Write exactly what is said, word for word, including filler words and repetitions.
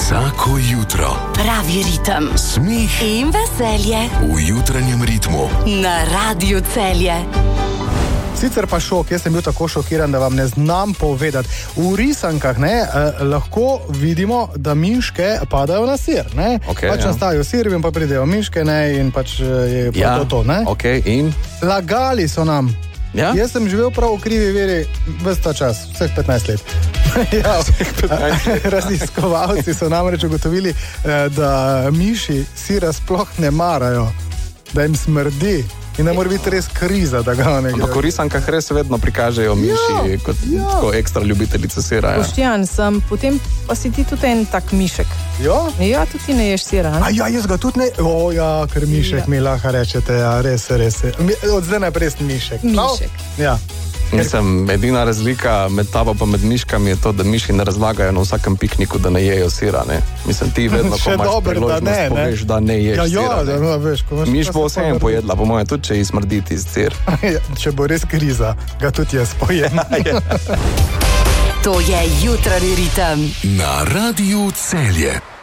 Vsako jutro pravi ritem, smeh in veselje v jutranjem ritmu na Radiu Celje. Sicer pa šok, jaz sem bil tako šokiran, da vam ne znam povedati. V risankah ne, eh, lahko vidimo, da miške padajo na sir. Ne? Okay, pač ja. nastajajo sir in pa pridejo miške ne? In pač je pa Ja, to to. Ne? ok, in? Lagali so nam. Ja? Jaz sem živel prav v krivi veri ves ta čas, vseh petnajst let. Ja, raziskovalci so namreč ugotovili, eh, da miši sira sploh ne marajo, da jim smrdi. In ne mora biti res kriza, da ga ne gre. Ampak v risankah res vedno prikažejo miši Ja, kot ja. tako ekstra ljubiteljice sira. Ja. Boštjan sem, potem pa si ti tudi en tak mišek. Ja? Ja, tudi ti ne ješ sira. A ja, jaz ga tudi ne... O ja, ker mišek Ja. mi lahko rečete, ja, res, res. Mi, od zdaj naprej sem mišek. prav? Mišek. Ja. Mislim, edina razlika med tabo pa med miškami je to, da miši ne razlagajo na vsakem pikniku, da ne jejo sira. Ne? Mislim, ti vedno, ko Še imaš dober, da priložnost, ne, ne. poveš, da ne ješ Ja, ja, sira. da, Ne? no, veš, ko imaš Miš pa bo se vseeno pa- pojedla, po mojem, tudi če ji smrdi tisti sir. Ja, če bo res kriza, ga tudi jaz pojem. To je jutranji ritem. na Radiu Celje.